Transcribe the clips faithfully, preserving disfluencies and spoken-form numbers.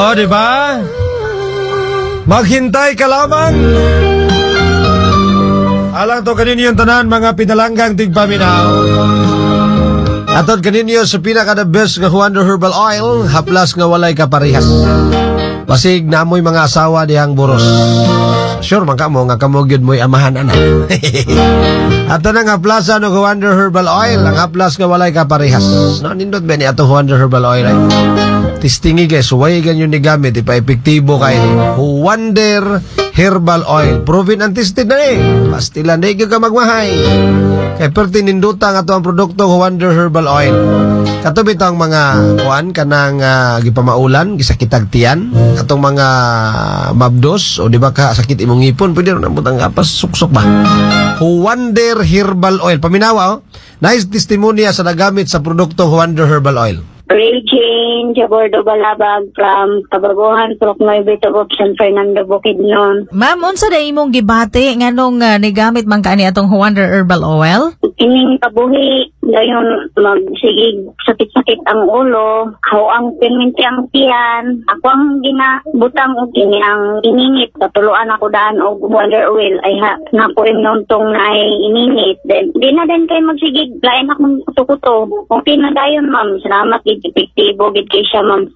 Oh, di ba? Maghintay ka lamang. Alang to kaninyo yung tanan, mga pinalanggang tigpaminaw. Atod kaninyo sa pinaka the best nga Wonder Herbal Oil, haplas nga walay kaparehas. Basig na amoy mga asawa dihang buros. Sure man ka mo, nga kamo gyud mo'y amahan ana. Ato na nga plaza no Wonder Herbal Oil, ang haplas nga walay kaparehas. No, nindot ba ni ato Wonder Herbal Oil ay? Tistingi guys, huwag ganyan ni gamit, ipa-epektibo kayo ni Wonder Herbal Oil. Proven and tested na eh. Pastilan na ka magmahay. Kaya perti ninduta nga ito ang produkto Wonder Herbal Oil. Katubit ang mga kuan kanang uh, gipamaulan, gisakitag tiyan, atong mga mabdos, o di ba ka sakit imong ngipon, pwede rin ang butang apas, suksok ba? Wonder Herbal Oil. Paminawa, oh. Nice testimonya sa nagamit sa produkto Wonder Herbal Oil. Regine Jabordo Balabag from Kabaguhan, Procnoy, Betobop, San Fernando, Bukidnon. Ma'am, unsa da imong gibati nganong uh, nigamit man kaani atong Wonder Herbal Oil? Ining kabuhi, dayon magsigig sakit-sakit ang ulo, hawang perminti ang tiyan. Ako ang ginabutang og kini ang iningit, katuluan ako daan og Wonder Oil ay ha, nakuin nontong na ay iningit. Then, di na din kayo magsigig, lain akong kuto-kuto. Okay na dayon, ma'am. Salamat, epektibo gid kay siya, ma'am.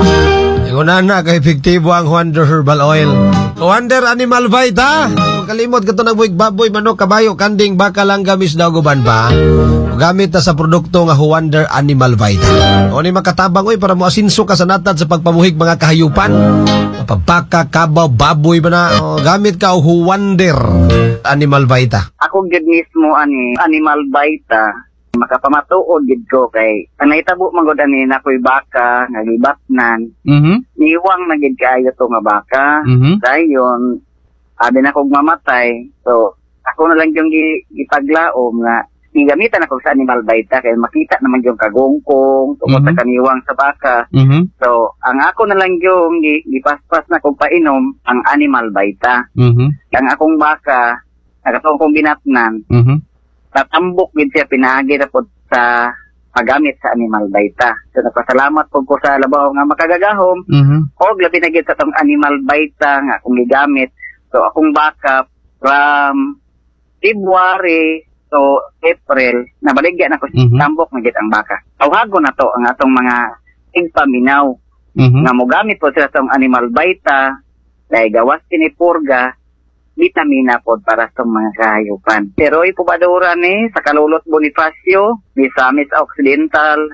Una na kay epektibo ang Wonder Herbal Oil. Wonder Animal Vita. Kalimot ka ito ng buwig baboy, manok, kabayo, kanding, baka lang gamis daw guban pa. Gamit na sa produkto nga Wonder Animal Vita. O ni makatabang oy para mo asinso ka sa natad sa pagpamuhig mga kahayupan. Mapabaka, kabaw, baboy ba na. O, gamit ka o Wonder Animal Vita. Ako gid mismo ani Animal Vita. Makapamatuod gid ko kay ang nahitabo man gud ani nakoy baka nga gibatnan. Mhm. Niwang na gid kaayo to nga baka. Mhm. Dayon abi na kog mamatay. So ako na lang yung gipaglaom nga gigamitan ako sa Animal Vita kay makita naman yung kagungkong tungkol Mhm. sa kaniwang sa baka. Mhm. So ang ako na lang yung gi- gipaspas na kog painom ang Animal Vita. Mhm. Ang akong baka nakatong kong binatnan. Mhm. Tatambok din siya pinagi na po sa paggamit sa Animal Vita. So nagpasalamat po ko sa labaw nga makagagahom. Mhm. O labi na gid sa tong Animal Vita nga akong gigamit. So akong backup from February to April nabaligyan ako sa Mhm. tambok na gid ang baka. Tawhagon na to ang atong mga tigpaminaw Mhm. nga mogamit po sila sa tong Animal Vita dahil gawas tinipurga vitamina po para sa mga kahayupan. Pero ipubadura ni sa Kalulot Bonifacio, Misamis Occidental.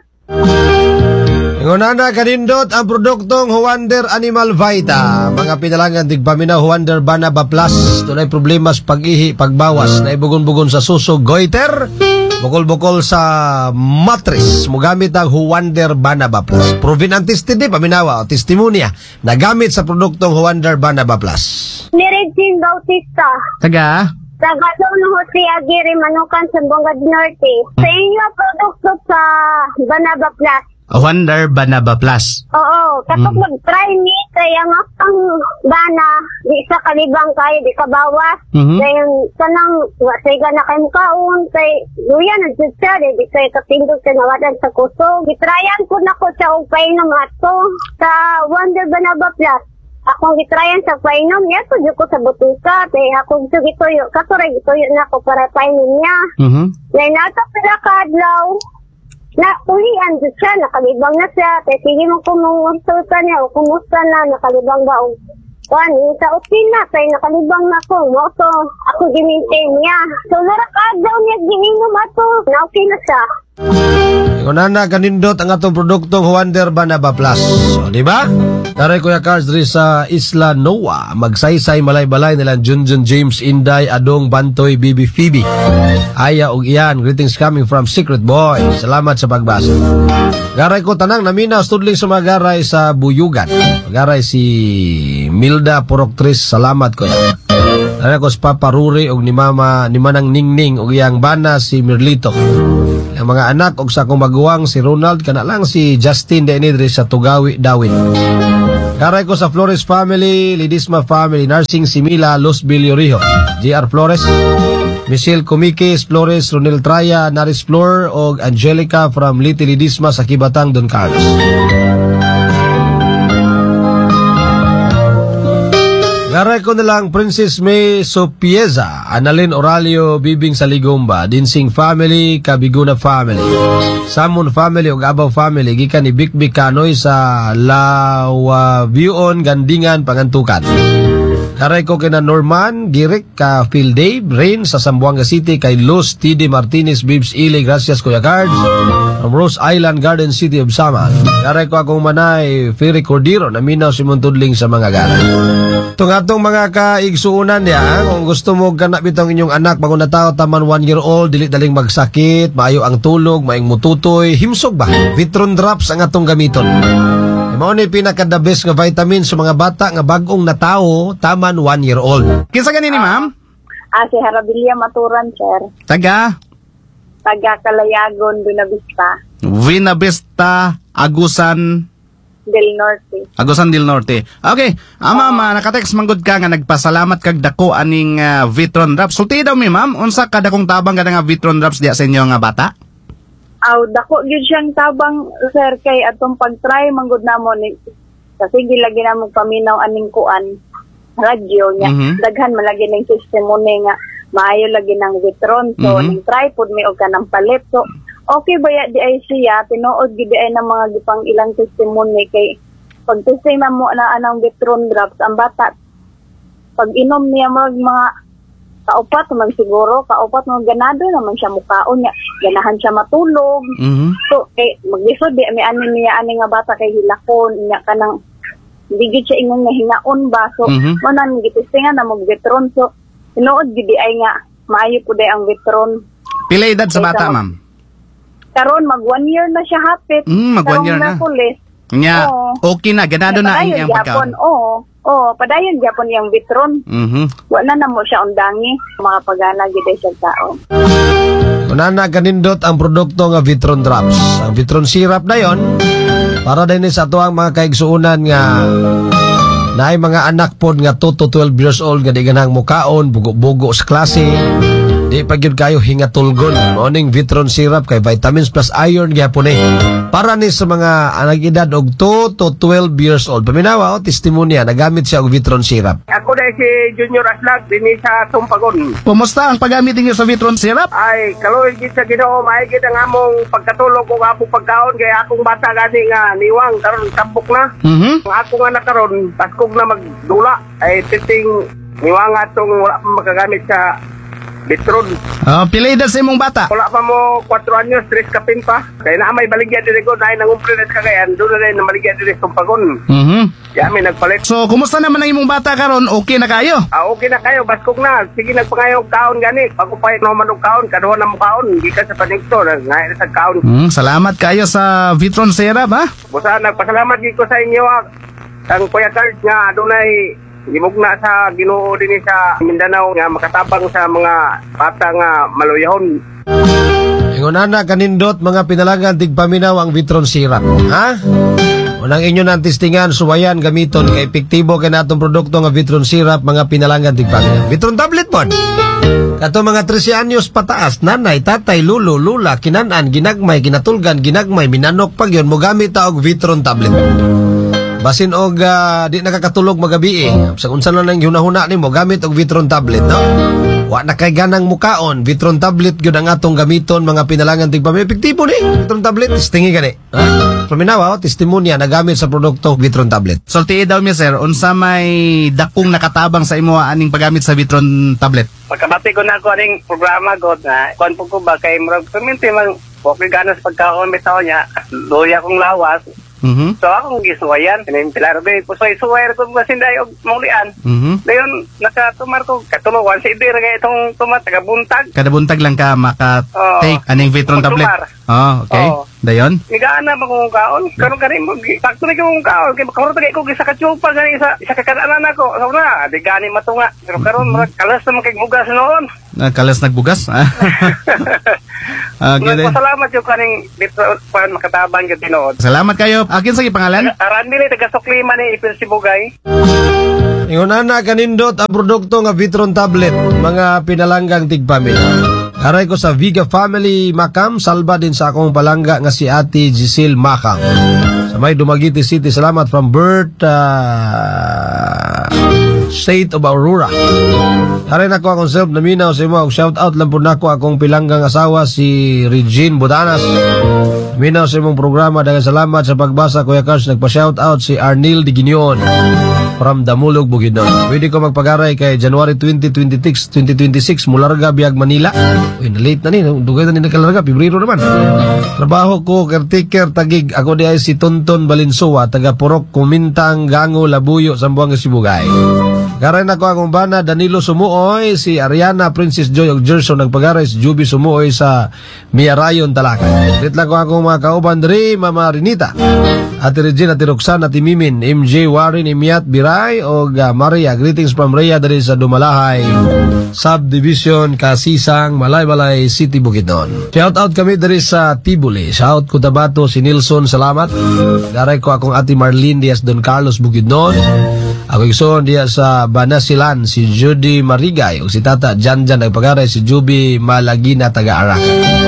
Nguna na kanindot ang produktong Wonder Animal Vita. Mga pinalangan tigpaminaw Wonder Banaba Plus. Tunay problema sa pag-ihi, pagbawas, na ibugon-bugon sa susog, goiter, bukol-bukol sa mattress. Mugamit ang Wonder Banaba Plus. Proven and tested din, paminawa o testimonya na gamit sa produktong Wonder Banaba Plus. Ni Regine Bautista. Taga? Taga Don Jose Aguirre, Manukan, Sambonga Norte. Sa inyo produkto sa Banaba Plus. Wonder Banaba Plus. Oo, kapag Mm. mag-try ni, kaya nga ang bana, di sa kalibang kayo, di kabawas. Mhm. Kaya kanang, wasay ka na kayo kaon, kay luya na dyan siya, di di kayo kapindog sa nawadan sa kuso. Gitrayan ko na ko sa upainom ato, sa Wonder Banaba Plus. Akong gitrayan sa painom niya, so ko sa butika, kaya akong gusto gituyo, katuray gituyo na ako para painom niya. Mhm. Ngayon nata pala kadlaw, na ulian dyan siya, nakalibang na siya, kaya sige mo kumusta niya, o kumusta na, nakalibang ba, o kuhan, sa otina, kaya nakalibang na ko, mo so, ako gimintain niya. So, narakadaw niya, gininom ato, na okay na siya. Nguna na kanindot ang atong produktong Wonder Banaba Plus. O, di ba? Taray Kuya Cars diri sa Isla Noa. Magsaysay malay-balay nilang Junjun James Inday Adong Bantoy Bibi Phoebe. Aya og iyan. Greetings coming from Secret Boy. Salamat sa pagbasa. Garay ko tanang namina studling sa mga garay sa Buyugan. Garay si Milda Poroctris. Salamat ko. Taray ko sa Papa Ruri og ni Mama ni Manang Ningning og iyang bana si Mirlito. Ang mga anak og sa akong maguwang si Ronald kana lang si Justin Denidre sa Tugawi Dawin. Karay ko sa Flores family, Lidisma family, Narsing Simila, Los Biliorio, J R Flores, Michelle Comiques Flores, Ronel Traya, Naris Flor og Angelica from Little Lidisma sa Kibatang, Don Carlos. Aray ko nilang Princess May Sopieza, Annalyn Oralio, Bibing Saligomba, Dinsing family, Kabiguna family, Samon family ug Abaw family, gikan ni Bikbik Kanoy sa Lawavion, Gandingan, Pangantukan. Aray ko kina Norman, Girik, ka Phil Dave, Rain sa Zamboanga City, kay Luz, T D Martinez, Bibs Ile, Gracias Kuya Cards, from Rose Island, Garden City of Samal. Aray ko akong manay, Ferry Cordero, naminaw si Montudling sa mga galan. Itong atong mga kaigsuunan niya, kung gusto mo ganap itong inyong anak, bago na tao, taman one year old, dili daling magsakit, maayo ang tulog, maing mututoy, himsog ba? Vitron drops ang atong gamiton. Mao ni pinaka-the best nga vitamin sa mga bata nga bagong natao, taman one year old. Kinsa ganini, ma'am? Ah, si Harabilia Maturan, sir. Taga Taga Calayagon, Buenavista, Vina Vista, Agusan, del Norte. Agusan del Norte. Okay, ah, ma'am, ah, nakatext manggod ka nga nagpasalamat kag dako aning ah, Vitron Drops. Sulti daw mi, ma'am, unsa kada kong tabang kada nga Vitron Drops diya sa inyo nga bata? Aw, dako gyud siyang tabang, sir, kay atong pag-try manggod namon ni kasi gilagi na paminaw aning kuan radyo niya. Mhm. Daghan malagi ning system mo ni nga maayo lagi ng Vitron, so Mhm. ning tripod may og kanang palit. So okay ba ya di ay siya tinuod gid ay ng mga gipang ilang system mo ni kay pag testing mo na anang Vitron drops ang bata pag inom niya mag mga kaupat man siguro, kaupat man ganado naman siya mukaon niya. Ganahan siya matulog. Mhm. So, eh, maglisod di, may ano niya, ano nga bata kay hilakon, niya ka nang, hindi gid siya ingon nga hingaon ba. So, Mhm. manan, gitistingan na mag-Vitron. So, sinuod gid di ay nga, maayo po di ang Vitron. Pila edad sa bata, ma'am? Karon mag one year na siya hapit. Mm, mag one year na. Merkulis. Nya, Oo. okay na, ganado na ang Padayon iyang gyapon, pagkaon. oo. Oo, padayon gyapon yang Vitron. Mhm. Wala na mo siya undangi, mga pagana gid ay siya taon. Kunana ganindot ang produkto nga Vitron Drops. Ang Vitron Syrup na yon, para din sa ato ang mga kaigsuunan nga naay mga anak pod nga two to twelve years old nga di ganang mukaon, bugo-bugo sa klase. Di pa gyud kayo hingatulgon. Morning Vitron Syrup kay vitamins plus iron gyapon eh. Para ni sa mga anang edad og two to twelve years old. Paminawa o testimonya nagamit siya og Vitron Syrup. Ako na si Junior Aslag, din sa Tumpagon. Kumusta ang paggamit niyo sa Vitron Syrup? Ay, kaloy gid sa Ginoo, maay gid ang among pagkatulog ug among pagkaon kay akong bata gani nga niwang karon sabok na. Mhm. Ang ako nga na karon, paskog na magdula ay titing niwang atong wala pa makagamit sa Vitron. Oh, pila edad sa imong bata? Wala pa mo four anyos, tres kapin pa. Kaya na may baligya diri ko, dahil nangumpli na sa Cagayan, doon na rin na maligya diri sa Tumpagon. Mhm. Kaya may nagpalit. So, kumusta naman ang imong bata karon? Okay na kayo? Ah, okay na kayo, baskog na. Sige, nagpangayong kaon gani. Pagkupayat na manong kaon, kaduha na mo kaon. Hindi ka sa panigto, ngayon sa kaon. Hmm, salamat kayo sa Vitron Syrup, ha? Busa, nagpasalamat gid ko sa inyo, ah. Ang Kuya Cards nga, adunay gimugna sa Ginoo din sa Mindanao nga makatabang sa mga bata nga maluyahon. Ingonana kanindot mga pinalangan tigpaminaw ang Vitron Syrup. Ha? Unang inyo ng testingan, suwayan, gamiton, kay epektibo kay natong produkto nga Vitron Syrup, mga pinalangan tigpaminaw. Vitron tablet mo. Kato mga trese anyos pataas, nanay, tatay, lulo, lula, kinanan, ginagmay, ginatulgan, ginagmay, minanok pag yun, mo gamit ta og Vitron tablet. Basin og uh, di nakakatulog magabi eh. Sa unsa na nang hunahuna nimo gamit og Vitron tablet, no? Wa na kay ganang mukaon, Vitron tablet gyud ang atong gamiton, mga pinalangan tigpami epektibo ni Vitron tablet, testingi gani. Ha? Paminawa, oh, testimonya nagamit sa produkto Vitron tablet. Sulti daw mi sir, unsa may dakong nakatabang sa imo aning paggamit sa Vitron tablet? Pagkabati ko na ako aning programa god na kuan po ko ba kay murag permente man okay ganas pagkaon bitaw niya, luya kong lawas. Mhm. So akong gisuwayan, kanin pilaro ba po so isuway ko basin dayo mulian. Mhm. Dayon nakatumar ko katuluan si dir nga itong tumat taga buntag. Kada buntag lang ka maka-take aning Vitron tablet. Magtumar. Oh, okay. Oo. Dayon? Nigaan na kung kaon. Karon kani mo sakto na kung kaon kay karon tagay ko sa kachupa gani sa sa kakadaanan nako. So na, di gani matunga. Pero karon murag kalas na kay mugas noon. Nakalas nagbugas? Ah, okay. Nagpasalamat yung kaning dito pa makatabang yung tinood. Salamat kayo. Akin sa pangalan? Aran nila taga Suklima ni Ipil Sibugay. Ingonana kanindot ang produkto nga Vitron tablet, mga pinalanggang tigpaminaw. Aray ko sa Viga Family Macam, salba din sa akong palangga nga si Ate Giselle Macam. Sa may Dumaguete City, salamat from Bert uh, State of Aurora. Aray na ko akong self naminaw sa imo. Shout out lang po na ko akong pilanggang asawa si Regine Bodanas. Minaw sa imong programa. Daghang salamat sa pagbasa, Kuya Cars. Nagpa-shout out si Arnil Diginion from Damulog, Bukidnon. Pwede ko magpagaray kay January twenty twenty-six, twenty twenty-six Mularga, Biag, Manila. Uy, na-late na ni. Dugay na ni nakalarga. Pebrero naman. Trabaho ko, caretaker, tagig. Ako di ay si Tonton Balinsuwa, taga Purok, Kumintang, Gango, Labuyo, Sambuanga, Sibugay. Garay na ko akong bana, Danilo Sumuoy, si Ariana, Princess Joy og Gerson, nagpagaray si Juby Sumuoy sa Miarayon, Talakay. Rit lang ko akong mga kauban diri, Mama Rinita, Ate Regina, Ate Roxanne, Ate Mimin, M J Warren, Imiat, Biray, o uh, Maria. Greetings from Rhea dari sa Dumalahay Subdivision, Kasisang, Malay-Malay City, Bukidnon. Shout out kami dari sa Tibuli. Shout Cotabato, si Nilson, salamat. Garay ko akong Ate Marlene Diaz, Don Carlos, Bukidnon. Ako igsoon diya sa Banasilan, si Judy Marigay, o si Tata Janjan, nagpagaray si Juby Malagina, taga-Arak.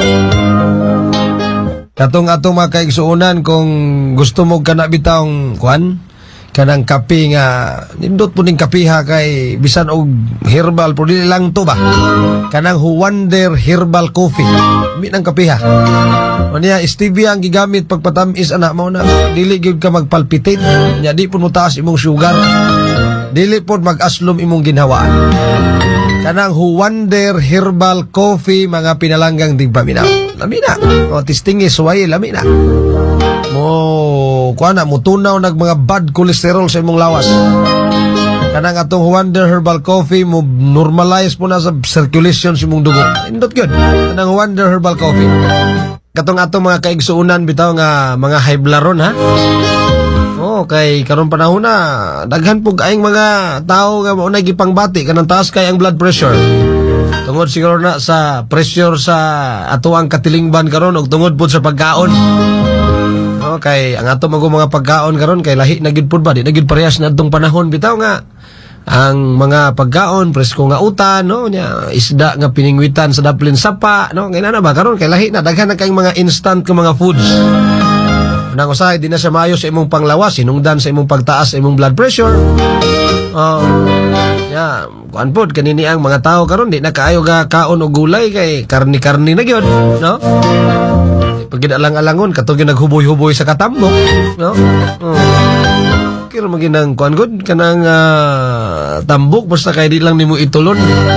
Katong atong mga kaigsuunan, kung gusto mo ka na bitawng kwan, kanang kape nga, nindot po ning kapiha kay bisan og herbal, pero dili lang to ba? Kanang Wonder Herbal Coffee, mi ng kapiha. O niya, stevia ang gigamit pagpatamis, anak mo na, dili gyud ka magpalpitate, niya di po mo taas imong sugar, dili po mag-aslom imong ginhawaan. Kanang Wonder Herbal Coffee, mga pinalanggang tigpaminaw. Lami na. O, tistingis, suway, lami na. Mo, kuha na, mutunaw nag mga bad cholesterol sa imong lawas. Kanang atong Wonder Herbal Coffee, mo normalize po na sa circulation sa imong dugo. Indot yun. Kanang Wonder Herbal Coffee. Katong atong mga kaigsuunan, bitaw nga mga high blaron, ha? Oh, kay karon panahon na daghan pug aing mga tao nga mao na gipangbati kanang taas kay ang blood pressure. Tungod siguro na sa pressure sa atuang katilingban karon ug tungod pud sa pagkaon. Oh, kay ang ato mga mga pagkaon karon kay lahi na gid pud ba, di na gid parehas na adtong panahon bitaw nga ang mga pagkaon presko nga utan, no, nya isda nga piningwitan sa daplin sapa, no, kay na ba karon kay lahi na daghan na kay mga instant nga mga foods. Nang usahay, di na siya maayo sa imong panglawas, sinungdan sa imong pagtaas sa imong blood pressure. Oh, yeah, kuan pod kanini ang mga tao karon di na kaayo ga kaon og gulay kay karni-karni na gyud, no? Pag alang-alangon katong naghuboy-huboy sa katambok, no? Oh. Kira maginang kuan gud kanang uh, tambok basta kay di lang nimo itulon.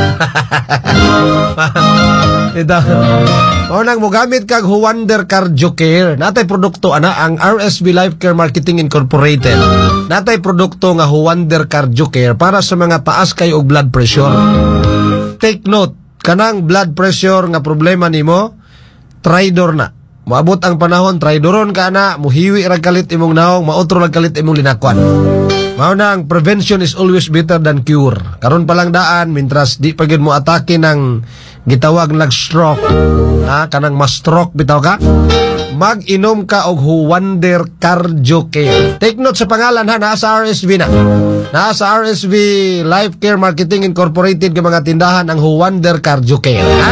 Ito. O nang mo gamit kag Wonder Cardio Care. Natay produkto ana ang R S B Life Care Marketing Incorporated. Natay produkto nga Wonder Cardio Care para sa mga taas kay og blood pressure. Take note, kanang blood pressure nga problema nimo, tridor na. Maabot ang panahon, tridoron ka na, muhiwi rag kalit imong naong, mautro rag kalit imong linakwan. Mao na ang prevention is always better than cure. Karon pa lang daan, mintras di pa gyud mo atake ng gitawag nag stroke. Ha, kanang ma-stroke bitaw ka. Mag-inom ka og Wonder Cardio Care. Take note sa pangalan ha, nasa R S V na. Nasa R S V Life Care Marketing Incorporated ng mga tindahan ang Wonder Cardio Care. Ha?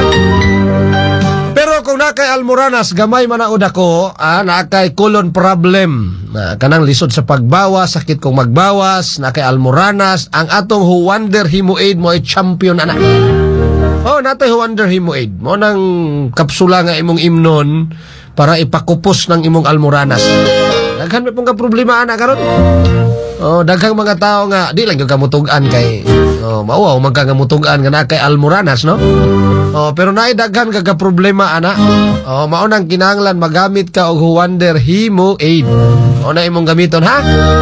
Pero kung nakay almoranas, gamay man ang udako, ah, nakay colon problem, na kanang lisod sa pagbawas, sakit kong magbawas, nakay almoranas, ang atong Wonder Hemoaid mo ay champion anak. Oh, natay Wonder Hemoaid. Mo nang kapsula nga imong imnon para ipakupos ng imong almoranas. Daghan may pong ka problema anak karon. Oh, daghang mga tao nga di lang gyud kamutugan kay oh, mauaw man ka nga mutugan nga nakay almoranas, no? Oh, pero naay daghan ka problema ana. Oh, mao nang kinahanglan magamit ka og Wonder Hemoaid. O na imong gamiton ha?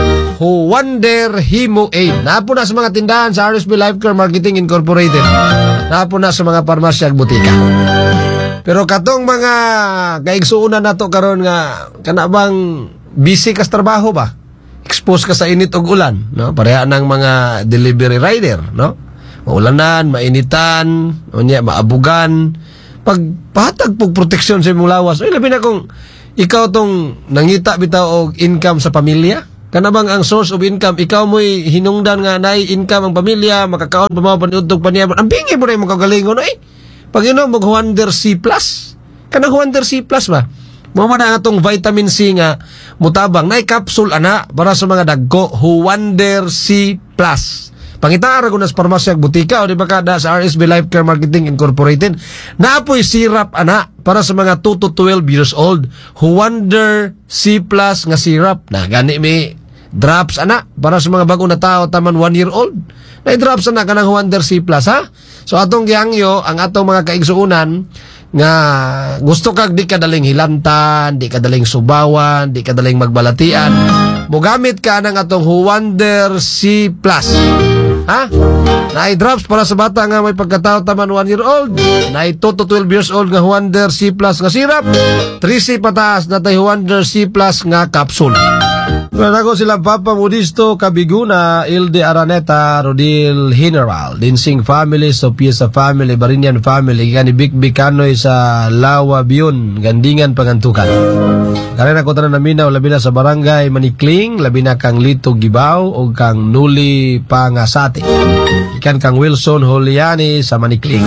Wonder Hemoaid. Napo na sa mga tindahan sa R S B Life Care Marketing Incorporated. Napo na sa mga parmasya ug butika. Pero katong mga kaigsuunan nato karon nga kana bang busy ka sa trabaho ba? Expose ka sa init ug ulan, no? Pareha nang mga delivery rider, no? Maulanan, mainitan, unya maabugan. Pag pahatag pug proteksyon sa imong lawas, ay labi na kung ikaw tong nangita bitaw og income sa pamilya. Kana bang ang source of income, ikaw mo'y hinungdan nga naay income ang pamilya, makakaon pa mga paniudtog paniya. Ang bingi mo na yung magagalingon, eh. Pag inom mo Wonder C plus. Kanang Wonder C plus ba? Mo man ang atong vitamin C nga mutabang nay capsule ana para sa mga dagko Wonder C plus. Pangitaara ko na sa parmasya ag butika o di ba kada sa R S B Life Care Marketing Incorporated. Naapoy syrup ana para sa mga two to twelve years old. Wonder C plus nga syrup na gani mi drops ana para sa mga bagong na tao taman one year old. Nay drops ana kanang Wonder C plus ha. So atong gihangyo ang atong mga kaigsuunan nga gusto kag di kadaling hilantan, di kadaling subawan, di kadaling magbalatian, mogamit ka ng atong Wonder C plus. Ha? Naay drops para sa bata nga may pagkatao taman one year old. Naay two to twelve years old nga Wonder C plus nga syrup. three C pataas na tay Wonder C plus nga capsule. Pero ako sila Papa Modisto Kabiguna, Ilde Araneta, Rodil General, Dinsing family, Sopiesa family, Barinian family, gani Big Bicanoy sa Lawa Bion, Gandingan Pangantukan. Karena ko tanan naminaw labi na sa barangay Manikling, labi na kang Lito Gibaw o kang Nuli Pangasati. Ikan kang Wilson Holiani sa Manikling.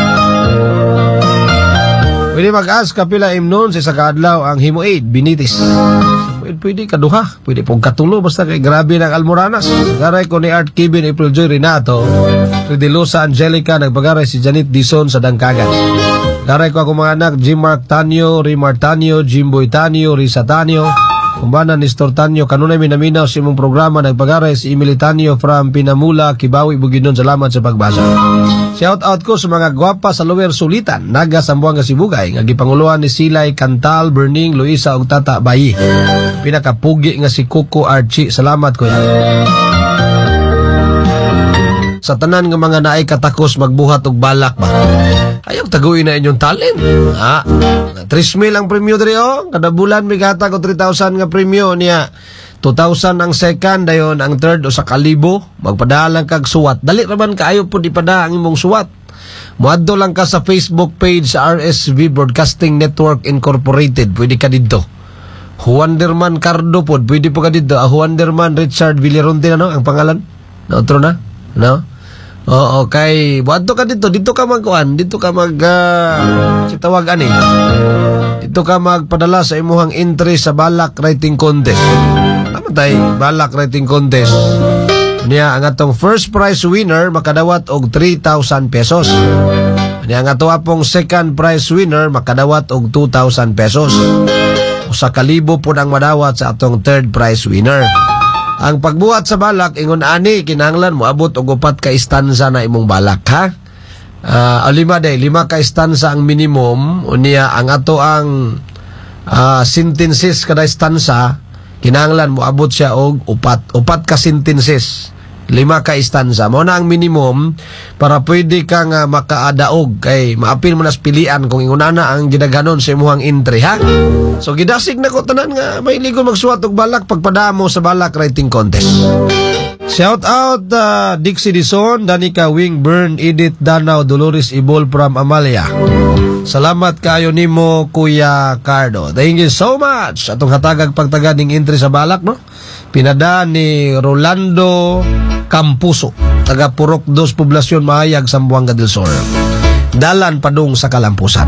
Pwede mag-ask kapila imnon sa isa kaadlaw ang Himoaid, Binitis. Pwede, pwede kaduha, pwede pong katulo, basta kay grabe ng Almoranas. Garay ko ni Art Kibin, April Joy Renato, Fridilosa Angelica, nagpagaray si Janet Dison sa Dangkagan. Garay ko ako mga anak, Jim Mark Tanyo, Rimar Tanyo, Jimboy Tanyo, Risa Tanyo, Kumbana Nestor Tanyo, kanunay minaminaw sa imong programa, nagpagaray si Emily Tanyo from Pinamula, Kibawi, Buginon, salamat sa pagbasa. Shout out ko sa mga gwapa sa Lower Sulitan, Naga Sambuanga Sibugay, nga gipanguluan ni Silay Cantal, Berning, Luisa ug Tata Bayi. Pinakapugi nga si Kuko Archie, salamat ko yan. Sa tanan nga mga naay katakos magbuhat og balak ba. Ayaw taguin na inyong talent. Ha? three mil ang premyo diri oh. Kada bulan may gata ko three thousand nga premyo niya. two thousand ang second, dayon ang third o sa kalibo. Magpadala kag suwat. Dali raman kaayo pud ipada ang imong suwat. Muadto lang ka sa Facebook page sa R S V Broadcasting Network Incorporated. Pwede ka dito. Juanderman Cardo pod, pwede po ka dito. Ah, Juanderman Richard Villaronte ano ang pangalan? Naotro na? No? Oo, okay. Buadto ka dito. Dito ka magkuhan. Dito ka mag... Uh, sitawag ani. Dito ka magpadala sa imuhang entry sa Balak Writing Contest. Ano tayo? Balak Writing Contest. Niya, ang atong first prize winner makadawat og three thousand pesos. Niya, ang ato apong second prize winner makadawat og two thousand pesos. O sa kalibo po ang madawat sa atong third prize winner. Ang pagbuhat sa balak, ingon ani, kinahanglan mo abot og upat ka istanza na imong balak, ha? Uh, lima day, lima ka istanza ang minimum, unya ang ato ang uh, sentences kada istanza, kinahanglan mo abot siya og upat, upat ka sentences, lima ka istanza. Mo na ang minimum para pwede kang uh, makaadaog kay maapil mo nas pilian kung ingunana ang gidaghanon sa imuhang entry, ha? So gidasig na ko tanan nga may ligo magsuwat og balak pagpadamo sa Balak Writing Contest. Shout out uh, Dixie Dison, Danica Wingburn, Edith Danao, Dolores Ibol from Amalia. Salamat kayo nimo Kuya Cardo. Thank you so much. Atong hatagag pagtagad ning entry sa balak, no? Pinada ni Rolando Campuso, taga Purok dos, Poblasyon Mahayag, Zamboanga del Sur. Dalan padung sa Kalampusan.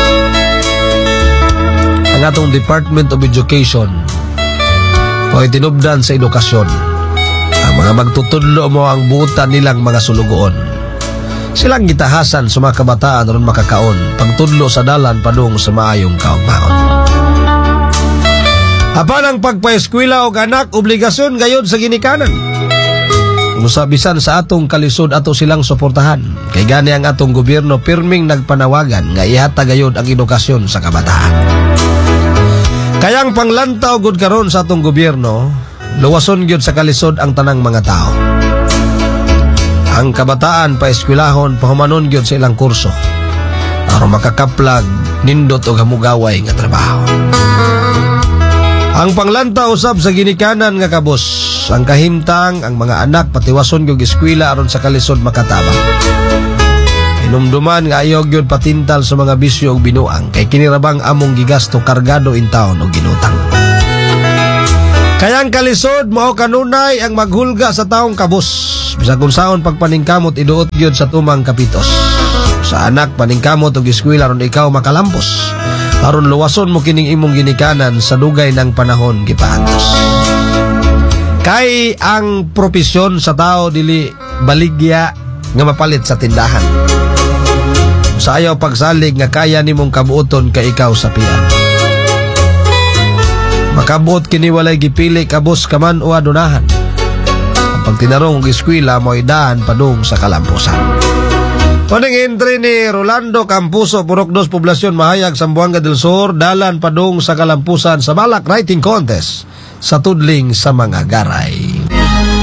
Ang atong Department of Education o itinubdan sa edukasyon. Ang mga magtutudlo mo ang buutan nilang mga sulugoon. Silang gitahasan sa mga kabataan ron makakaon pagtudlo sa dalan padung sa maayong kaugmaon. Apan ang pagpaeskwela og anak obligasyon gayud sa ginikanan. Musabisan sa atong kalisod ato silang suportahan. Kay gani ang atong gobyerno pirming nagpanawagan nga ihatag gayud ang edukasyon sa kabataan. Kayang panglantaw gud karon sa atong gobyerno, luwason gyud sa kalisod ang tanang mga tao. Ang kabataan paeskwelahon pahumanon gyud sa ilang kurso aron makakaplag nindot og hamugaway nga trabaho. Ang panglanta usab sa ginikanan nga kabos, ang kahimtang ang mga anak patiwason gyud eskwela aron sa kalisod makatabang. Inumduman nga ayaw gyud patintal sa mga bisyo og binuang kay kinirabang among gigasto kargado in taon og ginutang. Kayang kalisod mao kanunay ang maghulga sa taong kabos. Bisag kung saon pagpaningkamot iduot gyud sa tumang kapitos. sa anak paningkamot og eskwela ron ikaw makalampos. Aron luwason mo kining imong ginikanan sa dugay ng panahon gipaantos. Kay ang propesyon sa tao dili baligya nga mapalit sa tindahan. Sa ayaw pagsalig nga kaya nimong kabuoton ka ikaw sa pian. Makabuot kini walay gipili kabos kaman o adunahan. Pag tinarong og eskwela mo idaan padung sa kalampusan. Paning entry ni Rolando Campuso, Purok dos, Poblasyon Mahayag, Zamboanga del Sur, dalan padung sa kalampusan sa balak writing contest sa tudling sa mga garay.